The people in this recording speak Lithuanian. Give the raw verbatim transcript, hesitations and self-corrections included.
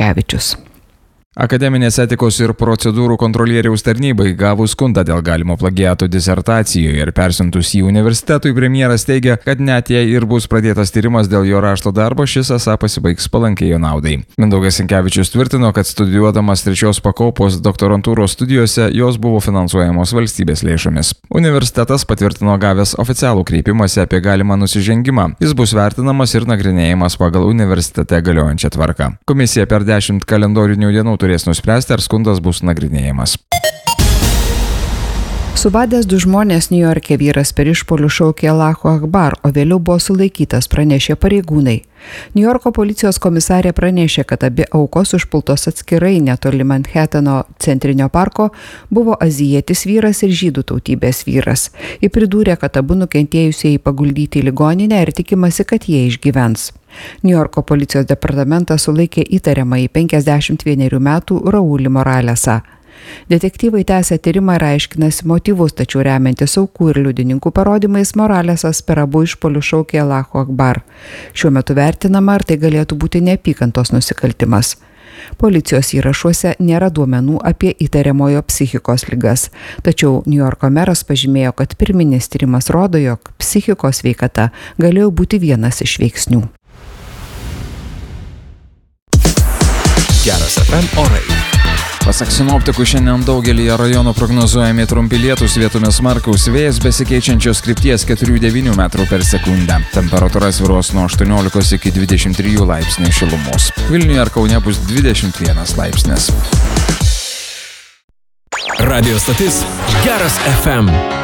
Sinkevičius. Akademinės etikos ir procedūrų kontrolieriaus tarnybai gavus skundą dėl galimo plagiato disertacijoje ir persiuntus į universitetui, premjeras teigia, kad net jei ir bus pradėtas tyrimas dėl jo rašto darbo, šis esą pasibaigs palankiai jo naudai. Mindaugas Sinkevičius tvirtino, kad studijuodamas trečios pakopos doktorantūros studijose jos buvo finansuojamos valstybės lėšomis. Universitetas patvirtino gavęs oficialų kreipimąsi apie galimą nusižengimą. Jis bus vertinamas ir nagrinėjimas pagal universitete galiojančią tvarką. Komisija per dešimt kalendorinių dienų turės nuspręsti, ar skundas bus nagrinėjimas. Subadęs du žmonės Niujorke vyras per išpuolių šaukė Allahu Akbar, o vėliau buvo sulaikytas, pranešė pareigūnai. Niujorko policijos komisarė pranešė, kad abi aukos užpultos atskirai netoli Manhatano centrinio parko buvo azijietis vyras ir žydų tautybės vyras. Ji pridūrė, kad abu nukentėjusieji paguldyti į ligoninę ir tikimasi, kad jie išgyvens. Niujorko policijos departamentas sulaikė įtariamąjį penkiasdešimt vienerių metų Raulį Moralesą. Detektyvai tęsia tyrimą ir aiškinasi motyvus, tačiau remiantis aukų ir liudininkų parodymais, Moralesas per abu išpuolių šaukė Allahu Akbar. Šiuo metu vertinama, ar tai galėtų būti neapykantos nusikaltimas. Policijos įrašuose nėra duomenų apie įtariamojo psichikos ligas, tačiau Niujorko meras pažymėjo, kad pirminis tyrimas rodo, jog psichikos sveikata galėjo būti vienas iš veiksnių. Geras F M orai. Pasak sinoptikų, šiandien daugelyje rajonų prognozuojami trumpi lietūs, vietomis smarkaus vėjas besikeičiančios krypties keturių devynių metrų per sekundę. Temperatūra svyruos nuo aštuoniolikos iki dvidešimt trijų laipsnių šilumos. Vilniuje ar Kaune bus dvidešimt vienas laipsnis. Radio stotis Geras F M.